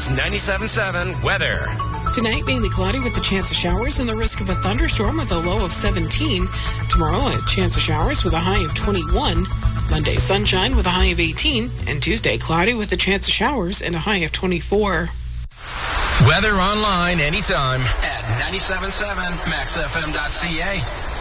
News 97.7 weather. Tonight, mainly cloudy with the chance of showers and the risk of a thunderstorm with a low of 17. Tomorrow, a chance of showers with a high of 21. Monday, sunshine with a high of 18. And Tuesday, cloudy with a chance of showers and a high of 24. Weather online anytime at 97.7 maxfm.ca.